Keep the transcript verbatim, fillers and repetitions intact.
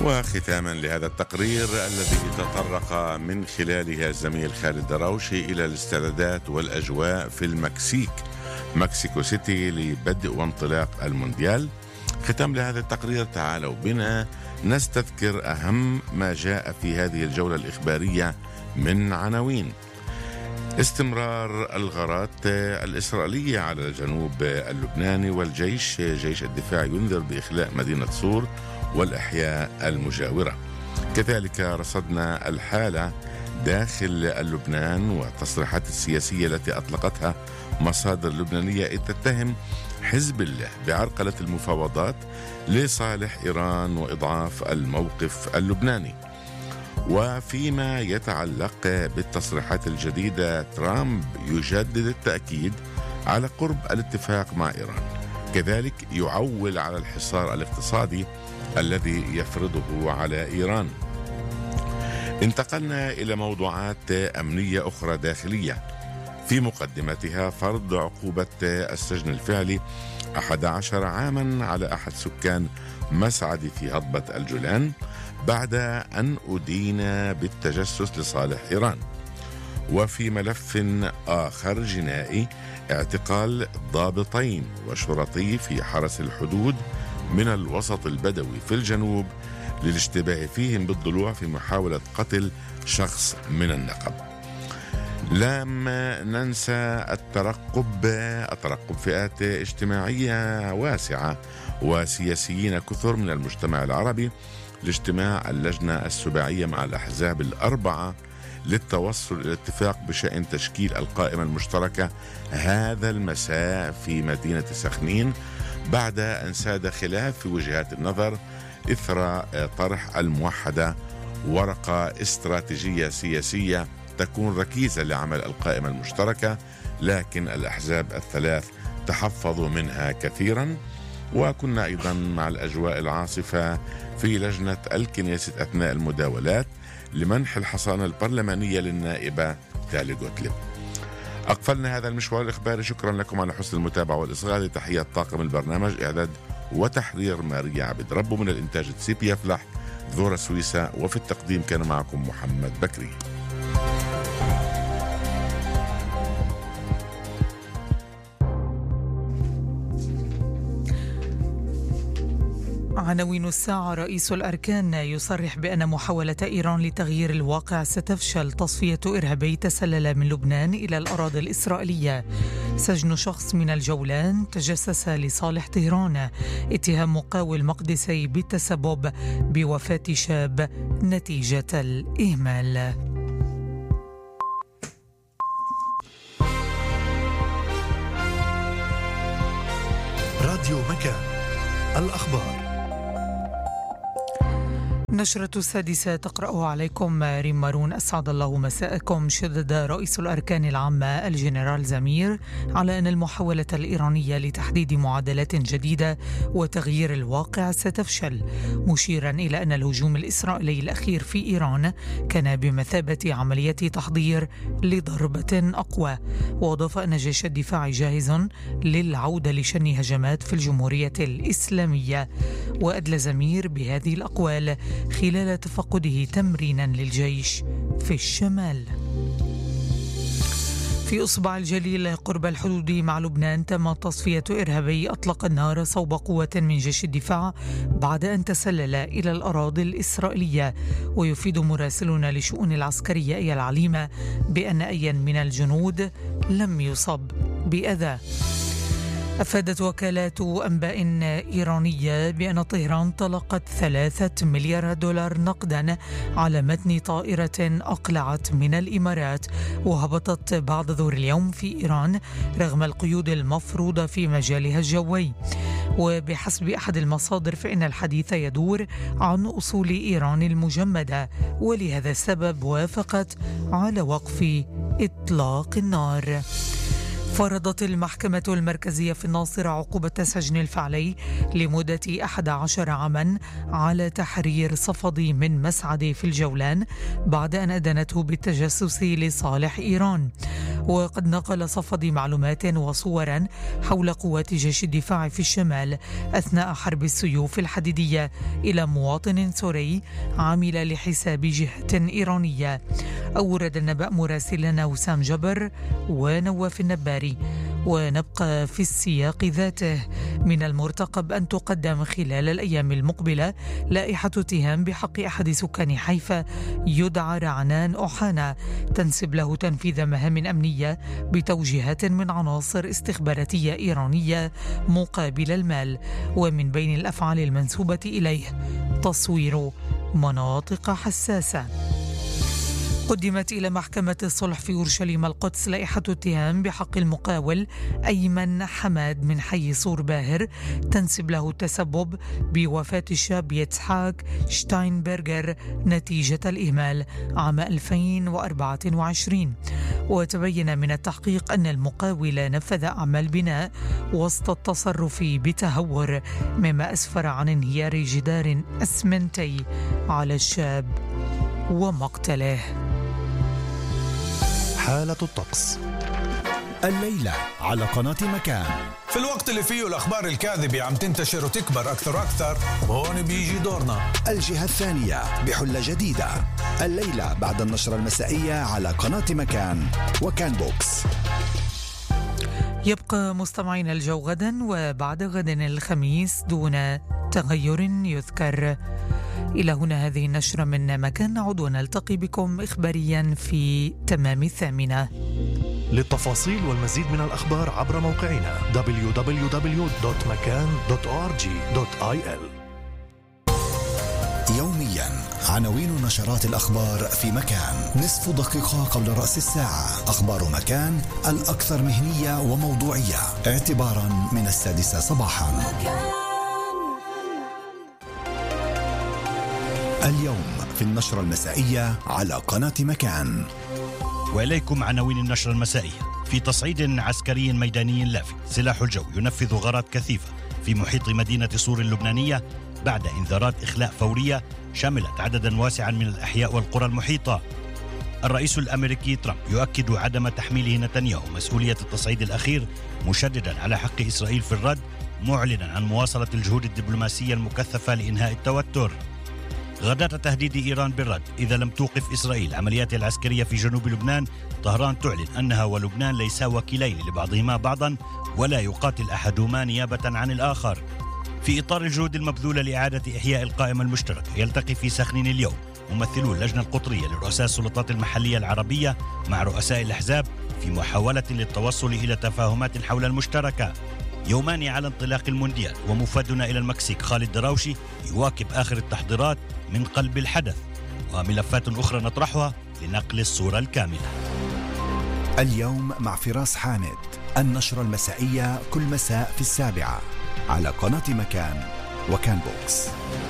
وختاما لهذا التقرير الذي تطرق من خلاله الزميل خالد دراوشي إلى الاستعدادات والأجواء في المكسيك مكسيكو سيتي لبدء وانطلاق المونديال. ختام لهذا التقرير تعالوا بنا نستذكر أهم ما جاء في هذه الجولة الإخبارية من عناوين: استمرار الغارات الإسرائيلية على الجنوب اللبناني، والجيش جيش الدفاع ينذر بإخلاء مدينة صور والأحياء المجاورة. كذلك رصدنا الحالة داخل لبنان والتصريحات السياسية التي أطلقتها مصادر لبنانية تتهم حزب الله بعرقلة المفاوضات لصالح إيران وإضعاف الموقف اللبناني. وفيما يتعلق بالتصريحات الجديدة، ترامب يجدد التأكيد على قرب الاتفاق مع إيران، كذلك يعول على الحصار الاقتصادي الذي يفرضه على إيران. انتقلنا إلى موضوعات أمنية أخرى داخلية، في مقدمتها فرض عقوبة السجن الفعلي أحد عشر عاما على أحد سكان مسعد في هضبة الجولان بعد أن أدين بالتجسس لصالح إيران. وفي ملف آخر جنائي، اعتقال ضابطين وشرطي في حرس الحدود من الوسط البدوي في الجنوب للاشتباه فيهم بالضلوع في محاولة قتل شخص من النقب. لم ننسى الترقب الترقب فئات اجتماعية واسعة وسياسيين كثر من المجتمع العربي لاجتماع اللجنة السباعية مع الأحزاب الأربعة للتوصل إلى اتفاق بشأن تشكيل القائمة المشتركة هذا المساء في مدينة سخنين، بعد أن ساد خلاف في وجهات النظر إثر طرح الموحدة ورقة استراتيجية سياسية تكون ركيزة لعمل القائمة المشتركة، لكن الأحزاب الثلاث تحفظوا منها كثيرا. وكنا أيضا مع الأجواء العاصفة في لجنة الكنيست أثناء المداولات لمنح الحصانة البرلمانية للنائبة تالي جوتلب. أقفلنا هذا المشوار الإخباري، شكرا لكم على حسن المتابعة والإصغاء. لتحيات طاقم البرنامج، إعداد وتحرير ماريا عبد ربه، من الإنتاج تسيبي يفلح ذورة سويسا، وفي التقديم كان معكم محمد بكري. عناوين الساعة: رئيس الأركان يصرح بأن محاولة إيران لتغيير الواقع ستفشل، تصفية إرهابي تسلل من لبنان إلى الأراضي الإسرائيلية، سجن شخص من الجولان تجسس لصالح طهران، اتهام مقاول مقدسي بالتسبب بوفاة شاب نتيجة الإهمال. راديو مكان، الأخبار. نشرة السادسة تقرأ عليكم ريم مارون. أسعد الله مساءكم. شدد رئيس الأركان العامة الجنرال زمير على أن المحاولة الإيرانية لتحديد معادلات جديدة وتغيير الواقع ستفشل، مشيرا إلى أن الهجوم الإسرائيلي الأخير في إيران كان بمثابة عملية تحضير لضربة أقوى. وأضاف أن جيش الدفاع جاهز للعودة لشن هجمات في الجمهورية الإسلامية. وأدلى زمير بهذه الأقوال خلال تفقده تمرينا للجيش في الشمال. في إصبع الجليل قرب الحدود مع لبنان تم تصفية إرهابي أطلق النار صوب قوة من جيش الدفاع بعد أن تسلل إلى الأراضي الإسرائيلية. ويفيد مراسلنا لشؤون العسكرية أي العليمة بأن أي من الجنود لم يصب بأذى. أفادت وكالات أنباء إيرانية بأن طهران طلقت ثلاثة مليار دولار نقدا على متن طائرة أقلعت من الإمارات وهبطت بعد ظهر اليوم في إيران رغم القيود المفروضة في مجالها الجوي. وبحسب أحد المصادر فإن الحديث يدور عن أصول إيران المجمدة، ولهذا السبب وافقت على وقف إطلاق النار. فرضت المحكمة المركزية في الناصرة عقوبة السجن الفعلي لمدة أحد عشر عاما على تحرير صفدي من مسعد في الجولان بعد أن أدانته بالتجسس لصالح إيران. وقد نقل صفدي معلومات وصورا حول قوات جيش الدفاع في الشمال أثناء حرب السيوف الحديدية إلى مواطن سوري عامل لحساب جهة إيرانية. أورد النبأ مراسلنا وسام جبر ونواف النباري. ونبقى في السياق ذاته. من المرتقب أن تقدم خلال الأيام المقبلة لائحة اتهام بحق أحد سكان حيفا يدعى رعنان أوحانا تنسب له تنفيذ مهام أمنية بتوجيهات من عناصر استخباراتية إيرانية مقابل المال، ومن بين الأفعال المنسوبة إليه تصوير مناطق حساسة. قدمت إلى محكمة الصلح في أورشليم القدس لائحة اتهام بحق المقاول أيمن حماد من حي صور باهر تنسب له التسبب بوفاة الشاب يتسحاق شتاينبرغر نتيجة الإهمال عام ألفين وأربعة وعشرين. وتبين من التحقيق أن المقاول نفذ أعمال بناء وسط التصرف بتهور، مما أسفر عن انهيار جدار أسمنتي على الشاب ومقتله. حالة الطقس الليلة على قناة مكان. في الوقت اللي فيه الأخبار الكاذبة عم تنتشر وتكبر أكثر وأكثر، هون بيجي دورنا. الجهة الثانية بحلة جديدة الليلة بعد النشرة المسائية على قناة مكان وكان بوكس. يبقى مستمعين الجو غدا وبعد غد الخميس دون تغير يذكر. إلى هنا هذه النشرة من مكان، نعود ونلتقي بكم إخباريا في تمام الثامنة. للتفاصيل والمزيد من الأخبار عبر موقعنا دبليو دبليو دبليو دوت مكان دوت أو آر جي دوت آي إل. يوميا عناوين نشرات الأخبار في مكان. نصف دقيقة قبل رأس الساعة أخبار مكان الأكثر مهنية وموضوعية اعتبارا من السادسة صباحا. اليوم في النشرة المسائية على قناة مكان. وإليكم عناوين النشرة المسائية. في تصعيد عسكري ميداني لافت، سلاح الجو ينفذ غارات كثيفة في محيط مدينة صور اللبنانية بعد إنذارات إخلاء فورية شملت عددا واسعا من الأحياء والقرى المحيطة. الرئيس الأمريكي ترامب يؤكد عدم تحميله نتنياهو مسؤولية التصعيد الأخير، مشددا على حق إسرائيل في الرد، معلنا عن مواصلة الجهود الدبلوماسية المكثفة لإنهاء التوتر. غداة تهديد إيران بالرد إذا لم توقف إسرائيل عملياتها العسكرية في جنوب لبنان. طهران تعلن أنها ولبنان ليسا وكيلين لبعضهما بعضا، ولا يقاتل أحدهما نيابة عن الآخر. في إطار الجهود المبذولة لإعادة إحياء القائمة المشتركة، يلتقي في سخنين اليوم ممثلو اللجنة القطرية لرؤساء السلطات المحلية العربية مع رؤساء الأحزاب في محاولة للتوصل إلى تفاهمات حول المشتركة. يومان على انطلاق المونديال، ومفادنا إلى المكسيك خالد دراوشي يواكب آخر التحضيرات من قلب الحدث، وملفات أخرى نطرحها لنقل الصورة الكاملة. اليوم مع فراس حامد، النشرة المسائية كل مساء في السابعة على قناة مكان وكان بوكس.